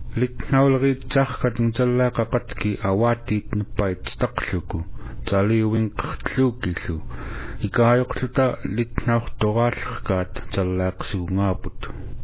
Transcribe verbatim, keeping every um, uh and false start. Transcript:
litnauleriitsarkat nutallaaqaqatki awaatiit nuppait taqluku taliuinqertluukillu ikaayoqluta litnaurtoraallerkaat tallaaqsuungaaput